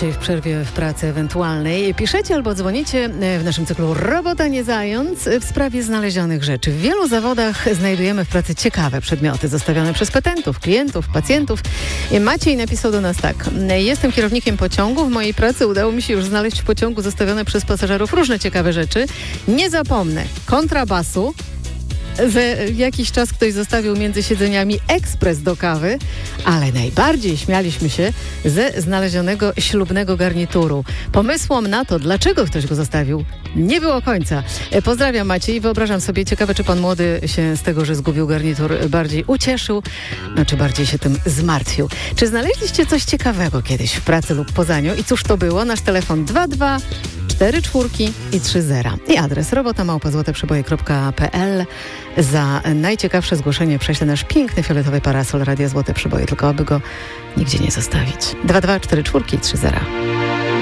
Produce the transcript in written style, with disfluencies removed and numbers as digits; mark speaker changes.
Speaker 1: dzisiaj w przerwie w pracy ewentualnej piszecie albo dzwonicie w naszym cyklu Robota nie zając w sprawie znalezionych rzeczy. W wielu zawodach znajdujemy w pracy ciekawe przedmioty zostawione przez petentów, klientów, pacjentów. Maciej napisał do nas tak. Jestem kierownikiem pociągu. W mojej pracy udało mi się już znaleźć w pociągu zostawione przez pasażerów różne ciekawe rzeczy. Nie zapomnę kontrabasu. Za jakiś czas ktoś zostawił między siedzeniami ekspres do kawy, ale najbardziej śmialiśmy się ze znalezionego ślubnego garnituru. Pomysłom na to, dlaczego ktoś go zostawił, nie było końca. Pozdrawiam, Maciej. Wyobrażam sobie, ciekawe, czy pan młody się z tego, że zgubił garnitur, bardziej ucieszył, czy bardziej się tym zmartwił. Czy znaleźliście coś ciekawego kiedyś w pracy lub poza nią? I cóż to było? Nasz telefon 22 44 i 30. I adres robota@złoteprzeboje.pl. Za najciekawsze zgłoszenie prześlę nasz piękny fioletowy parasol Radia Złote Przeboje, tylko aby go nigdzie nie zostawić. 22 44 i 30.